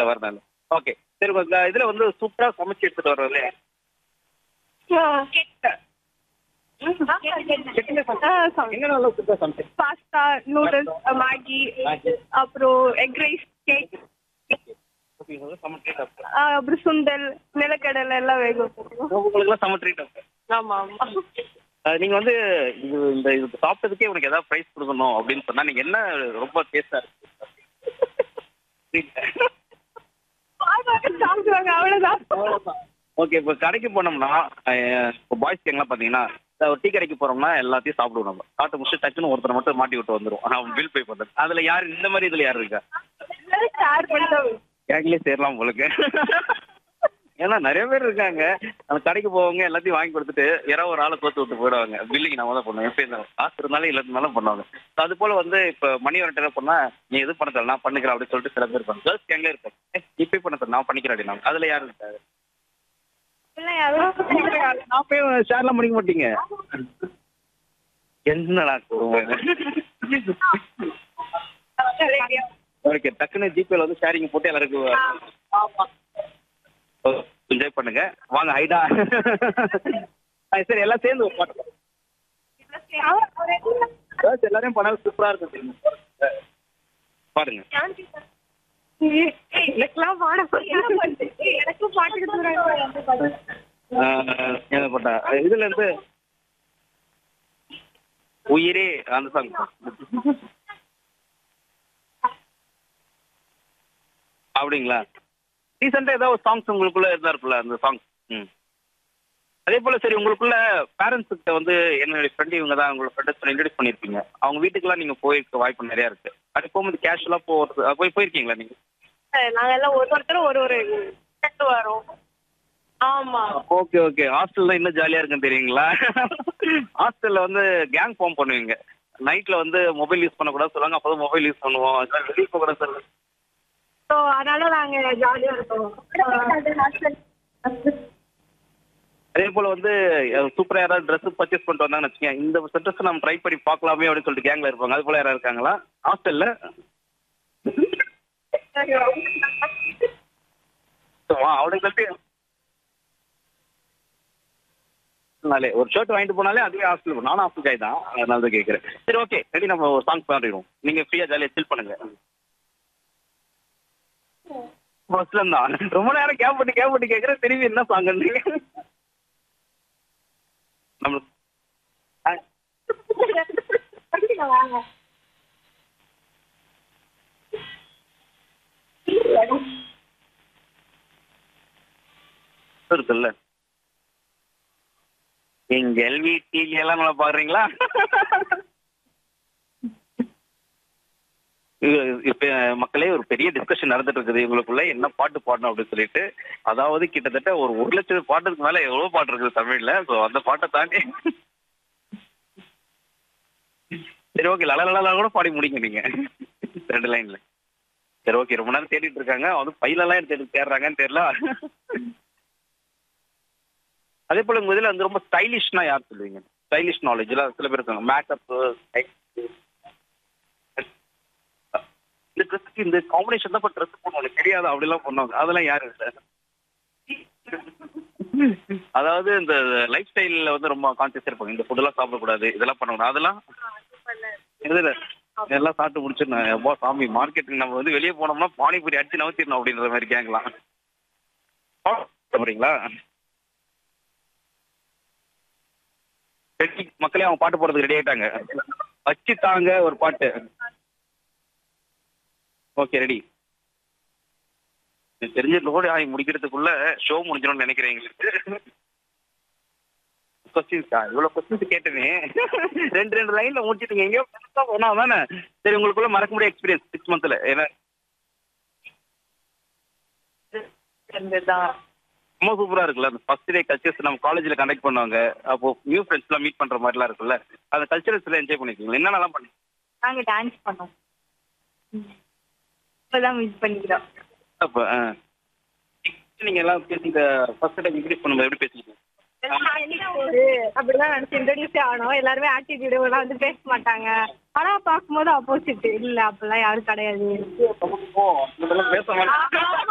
கேங்ல வரனால. ஓகே. சரி உங்க இதுல வந்து சூப்பரா சமைச்சு எடுத்துட்டு வர்றதுல என்னென்ன சூப்பரா சமைச்சு பாஸ்தா, நூடுல்ஸ், மேகி, அப்புறம் எக் ரைஸ், கேக், செம ட்ரீட் அப்ப. அப்புறம் சுண்டல், நிலக்கடலை எல்லாம் வேக வைப்போம். உங்களுக்குலாம் செம ட்ரீட் அப்ப. ஆமா ஆமா. நீங்க வந்து இது சாப்பிட்டதுக்கே உனக்கு ஏதாவது பிரைஸ் கொடுக்கணும் அப்படின்னு சொன்னா நீங்க என்ன ரொம்ப டேஸ்டா இருக்கு? சாப்பிடுவாங்க அவ்வளவுதான். ஓகே. இப்போ கடைக்கு போனோம்னா இப்போ பாய்ஸ் கேங்லாம் பார்த்தீங்கன்னா ஒரு டீ கடைக்கு போறோம்னா எல்லாத்தையும் சாப்பிடுவோம். நம்ம சாப்பிட்டு முடிச்சு டக்குன்னு ஒருத்தரை மட்டும் மாட்டி விட்டு வந்துரும். அவன் பில் பே பண்றது. அதுல யாரு இந்த மாதிரி இதுல யாரு இருக்கா? ஷேர் பண்ணிதான். கேங்லயே சேரலாம் போலுக்கு. ஏன்னா நிறைய பேர் இருக்காங்க. அந்த கடைக்கு போவாங்க எல்லாத்தையும் வாங்கி கொடுத்துட்டு யாராவது ஒரு ஆளை கோத்து விட்டு போயிடுவாங்க. பில்லிங் நம்ம தான் பண்ணுவோம். எப்போ இருந்தாலும் காசு இருந்தாலும் இல்லாதனாலும் பண்ணுவாங்க. அது போல வந்து இப்போ மணி வரட்ட என்ன பண்ணா நீ எது பண்ண தரல நான் பண்ணிக்கிறேன் அப்படின்னு சொல்லிட்டு சில பேர் இருப்பாங்க. கேர்ள்ஸ் கேங்ல இருப்பாங்க. நீ பே பண்ண தர நான் பண்ணிக்கிறேன் அப்படின்னா அதுல யாரு இருக்காரு? இல்ல யாரும் நான் போய் ஷேர்லாம் பண்ணிக்க மாட்டீங்க. என்னடா ஓகே. டக்குன்னு ஜிபேல வந்து ஷேரிங் போட்டு எல்லாருக்கும் என்ஜாய் பண்ணுங்க. வாங்க ஹைடா. சரி எல்லாம் சேர்ந்து ஒரு பாட்டு கேர்ள்ஸ் எல்லாரையும் பண்ணாலும் சூப்பரா இருக்கும் தெரியுமா? பாருங்க. எனக்குலாம் எனக்கும் பாட்டு என்ன பாட்டா இதுல இருந்து உயிரே அந்த சாங் அப்படிங்களா? ரீசெண்டா ஏதாவது ஒரு சாங்ஸ் உங்களுக்குள்ள இருந்தா இருக்குல்ல அந்த சாங். அதே போல சரி உங்களுக்குள்ள பேரண்ட்ஸ் கிட்ட வந்து என்னுடைய ஃப்ரெண்ட் இவங்க தான் உங்களோட ஃப்ரெண்ட்ஸ் இன்ட்ரடியூஸ் பண்ணியிருப்பீங்க. அவங்க வீட்டுக்குலாம் நீங்க போயிருக்க வாய்ப்பு நிறைய இருக்கு. அது போகும்போது கேஷுவலா போயிருக்கீங்களா நீங்க? நாங்க எல்லாம் ஒருத்தரும் ஒரு வரோம். ஆமா. Okay okay. ஹாஸ்டல்ல இன்னும் ஜாலியா இருக்குன்னு தெரியுங்களா? ஹாஸ்டல்ல வந்து கேங் ஃபார்ம் பண்ணுவீங்க. நைட்ல வந்து மொபைல் யூஸ் பண்ணக்கூடாது சொல்லுவாங்க. அப்பதான் மொபைல் யூஸ் பண்ணுவோம். அதனால வெளியே போக கூடாது சொல்லுங்க. ஸோ அதனால நாங்க ஜாலியா இருக்கோம். அதே போல வந்து சூப்பரா யாராவது ட்ரெஸ் பர்ச்சேஸ் பண்ணிட்டு வந்தாங்கன்னு வச்சுக்கோங்க. இந்த ட்ரெஸ் நம்ம ட்ரை பண்ணி பார்க்கலாமே அப்படின்னு சொல்லிட்டு கேங்ல இருப்பாங்க. அது போல யாராவது இருக்காங்களா ஹாஸ்டல்ல? அவனுக்கு கட்டி ஒரு ஷர்ட் வாங்கிட்டு போனாலே அதுவே ஹாஸ்டல். நானும் ஹாஸ்டல் காய் தான். அதனால தான் கேட்குறேன். சரி ஓகே. ரெடி நம்ம ஒரு சாங் பாடிடுவோம். நீங்க ஃப்ரீயா ஜாலியா சில் பண்ணுங்க. ஃபர்ஸ்ட்ல தான் ரொம்ப நேரம் கேப் பண்ணி கேட்குறேன். திரும்பி என்ன சாங்குன்னு நம்மளுக்கு இருக்குல்ல எங்கள் வீட்டில் எல்லாம் நல்லா பாக்குறீங்களா? இப்ப மக்களே ஒரு பெரிய டிஸ்கஷன் நடந்துட்டு இருக்குது இவங்களுக்குள்ள என்ன பாட்டு பாடணும் அப்படின்னு சொல்லிட்டு. அதாவது கிட்டத்தட்ட ஒரு 1,00,000 பாட்டுக்கு மேல எவ்வளவு பாட்டு இருக்குது தமிழ்ல. ஸோ அந்த பாட்டை தாண்டி சரி ஓகே. லலலலா கூட பாடி முடிங்க நீங்க 2 லைன்ல. சரி ஓகே. ரொம்ப நேரம் தேடிட்டு இருக்காங்க. வந்து பையிலெல்லாம் எடுத்து தேடுறாங்கன்னு தெரியல. அதே போல உங்க இதுல வந்து ரொம்ப ஸ்டைலிஷ்னா யார் சொல்லுவீங்க? ஸ்டைலிஷ் நாலேஜ்ல சில பேர் இருக்காங்க. மேக்கப் இந்த ட்ரெஸ்ஸுக்கு இந்த காம்பினேஷன் தான் ட்ரெஸ் போடணும் உனக்கு தெரியாது அப்படிலாம் பண்ணுவாங்க. அதெல்லாம் யாரு சார்? அதாவது இந்த லைஃப் ஸ்டைலில் வந்து ரொம்ப கான்சியஸ் இருப்பாங்க. இந்த ஃபுட்டெல்லாம் சாப்பிடக்கூடாது இதெல்லாம் பண்ணக்கூடாது. அதெல்லாம் இதுல இதெல்லாம் சாப்பிட்டு முடிச்சிடணும். எப்போ சாமி மார்க்கெட்டுக்கு நம்ம வந்து வெளியே போனோம்னா பானிபூரி அடிச்சு நவத்திடணும் அப்படின்ற மாதிரி கேட்கலாம். அப்படிங்களா? மக்களே அவங்க பாட்டு போடுறதுக்கு ரெடி ஆயிட்டாங்க. வச்சு தாங்க ஒரு பாட்டு. Okay ready. தெரிஞ்சிட்டு கூட முடிக்கிறதுக்குள்ள ஷோ முடிஞ்சிடும்னு நினைக்கிறேன். எங்களுக்கு கொஸ்டின்ஸா இவ்வளவு கொஸ்டின்ஸ் கேட்டேனே 2 லைன்ல முடிச்சிட்டீங்க. எங்கேயோ போனா தானே. சரி உங்களுக்குள்ள மறக்க முடியாத எக்ஸ்பீரியன்ஸ் 6 மந்த்ல ஏன்னா ரொம்ப சூப்பரா இருக்குல்ல. அந்த ஃபர்ஸ்ட் டே கல்ச்சர்ஸ் நம்ம காலேஜ்ல கண்டக்ட் பண்ணுவாங்க. அப்போ நியூ ஃப்ரெண்ட்ஸ் எல்லாம் மீட் பண்ற மாதிரிலாம் இருக்குல்ல. அந்த கல்ச்சரல்ஸ்ல என்ஜாய் பண்ணிருக்கீங்களா? என்னென்னலாம் பண்ணி? நாங்க டான்ஸ் பண்ணோம். இப்பதான் மிஸ் பண்ணிக்கிறோம். அப்ப நீங்க எல்லாம் பேசி ஃபர்ஸ்ட் டைம் இன்ட்ரடியூஸ் பண்ணும்போது எப்படி பேசிக்கிட்டீங்க? அப்படிதான் நினைச்சு இன்ட்ரோடியூஸே ஆனோம். எல்லாருமே ஆட்டிடியூட் எல்லாம் வந்து பேச மாட்டாங்க. ஆனா பார்க்கும்போது ஆப்போசிட் இல்ல அப்படிலாம் யாரும் கிடையாது. பேச